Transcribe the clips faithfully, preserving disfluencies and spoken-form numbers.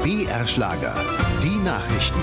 B R-Schlager, die Nachrichten.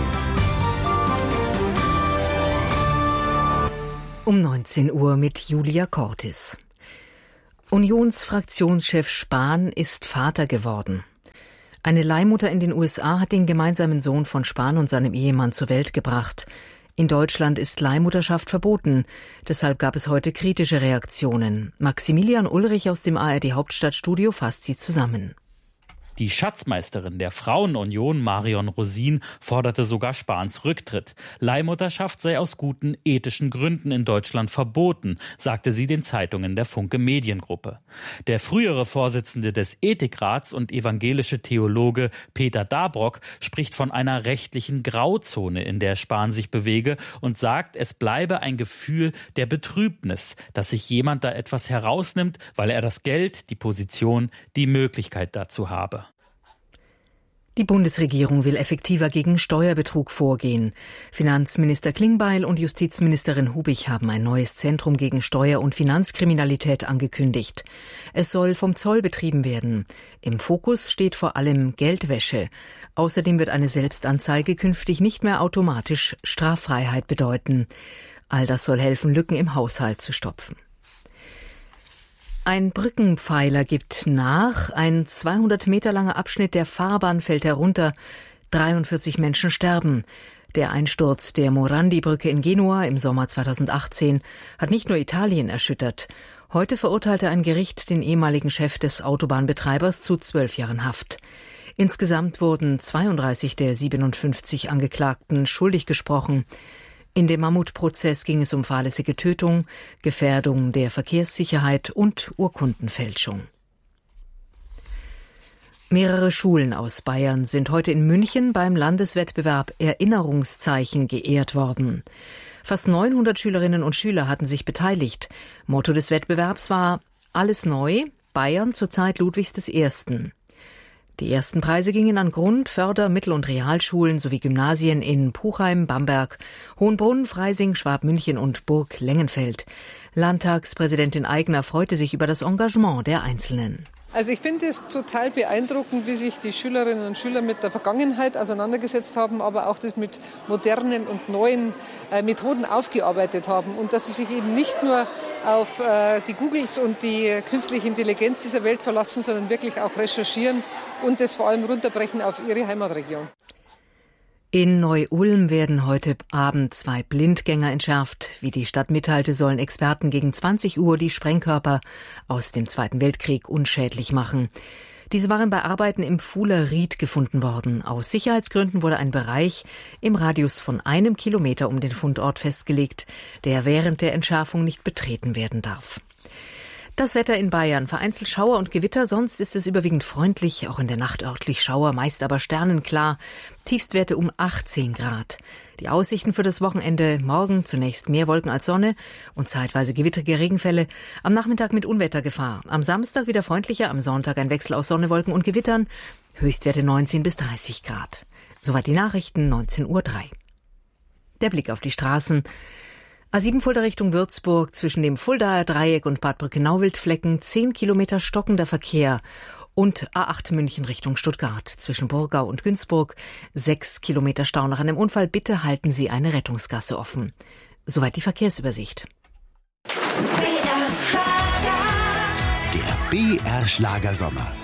Um neunzehn Uhr mit Julia Cortis. Unionsfraktionschef Spahn ist Vater geworden. Eine Leihmutter in den U S A hat den gemeinsamen Sohn von Spahn und seinem Ehemann zur Welt gebracht. In Deutschland ist Leihmutterschaft verboten. Deshalb gab es heute kritische Reaktionen. Maximilian Ulrich aus dem A R D Hauptstadtstudio fasst sie zusammen. Die Schatzmeisterin der Frauenunion, Marion Rosin, forderte sogar Spahns Rücktritt. Leihmutterschaft sei aus guten ethischen Gründen in Deutschland verboten, sagte sie den Zeitungen der Funke Mediengruppe. Der frühere Vorsitzende des Ethikrats und evangelische Theologe Peter Dabrock spricht von einer rechtlichen Grauzone, in der Spahn sich bewege, und sagt, es bleibe ein Gefühl der Betrübnis, dass sich jemand da etwas herausnimmt, weil er das Geld, die Position, die Möglichkeit dazu habe. Die Bundesregierung will effektiver gegen Steuerbetrug vorgehen. Finanzminister Klingbeil und Justizministerin Hubig haben ein neues Zentrum gegen Steuer- und Finanzkriminalität angekündigt. Es soll vom Zoll betrieben werden. Im Fokus steht vor allem Geldwäsche. Außerdem wird eine Selbstanzeige künftig nicht mehr automatisch Straffreiheit bedeuten. All das soll helfen, Lücken im Haushalt zu stopfen. Ein Brückenpfeiler gibt nach, ein zweihundert Meter langer Abschnitt der Fahrbahn fällt herunter, dreiundvierzig Menschen sterben. Der Einsturz der Morandi-Brücke in Genua im Sommer zweitausendachtzehn hat nicht nur Italien erschüttert. Heute verurteilte ein Gericht den ehemaligen Chef des Autobahnbetreibers zu zwölf Jahren Haft. Insgesamt wurden zweiunddreißig der siebenundfünfzig Angeklagten schuldig gesprochen. In dem Mammutprozess ging es um fahrlässige Tötung, Gefährdung der Verkehrssicherheit und Urkundenfälschung. Mehrere Schulen aus Bayern sind heute in München beim Landeswettbewerb Erinnerungszeichen geehrt worden. Fast neunhundert Schülerinnen und Schüler hatten sich beteiligt. Motto des Wettbewerbs war »Alles neu, Bayern zur Zeit Ludwigs des Ersten«. Die ersten Preise gingen an Grund-, Förder-, Mittel- und Realschulen sowie Gymnasien in Puchheim, Bamberg, Hohenbrunn, Freising, Schwabmünchen und Burg Lengenfeld. Landtagspräsidentin Aigner freute sich über das Engagement der Einzelnen. Also ich finde es total beeindruckend, wie sich die Schülerinnen und Schüler mit der Vergangenheit auseinandergesetzt haben, aber auch das mit modernen und neuen äh, Methoden aufgearbeitet haben und dass sie sich eben nicht nur auf äh, die Googles und die künstliche Intelligenz dieser Welt verlassen, sondern wirklich auch recherchieren und das vor allem runterbrechen auf ihre Heimatregion. In Neu-Ulm werden heute Abend zwei Blindgänger entschärft. Wie die Stadt mitteilte, sollen Experten gegen zwanzig Uhr die Sprengkörper aus dem Zweiten Weltkrieg unschädlich machen. Diese waren bei Arbeiten im Fuhler Ried gefunden worden. Aus Sicherheitsgründen wurde ein Bereich im Radius von einem Kilometer um den Fundort festgelegt, der während der Entschärfung nicht betreten werden darf. Das Wetter in Bayern, vereinzelt Schauer und Gewitter, sonst ist es überwiegend freundlich, auch in der Nacht örtlich Schauer, meist aber sternenklar, Tiefstwerte um achtzehn Grad. Die Aussichten für das Wochenende: morgen zunächst mehr Wolken als Sonne und zeitweise gewittrige Regenfälle, am Nachmittag mit Unwettergefahr, am Samstag wieder freundlicher, am Sonntag ein Wechsel aus Sonne, Wolken und Gewittern, Höchstwerte neunzehn bis dreißig Grad. Soweit die Nachrichten, neunzehn Uhr drei. Der Blick auf die Straßen. A sieben Fulda Richtung Würzburg, zwischen dem Fuldaer Dreieck und Bad Brückenau-Wildflecken, zehn Kilometer stockender Verkehr. Und A acht München Richtung Stuttgart, zwischen Burgau und Günzburg, sechs Kilometer Stau nach einem Unfall. Bitte halten Sie eine Rettungsgasse offen. Soweit die Verkehrsübersicht. Der B R-Schlagersommer.